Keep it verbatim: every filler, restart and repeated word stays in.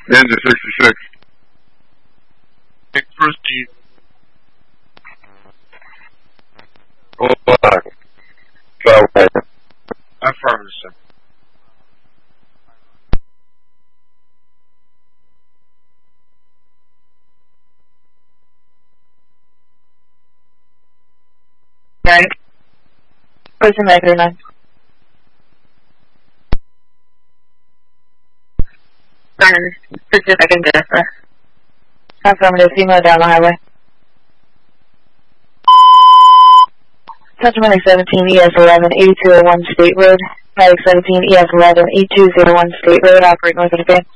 Ninja sixty-six. Proceed. Hold on. Fly. Affirmative. Right. Person Magna nine. Burn. Pacific and Jennifer. Affirmative, female down the highway. Testimony seventeen E S eleven eighty-two oh one State Road. Medic seventeen E S eleven eighty-two oh one State Road, operate north of the van.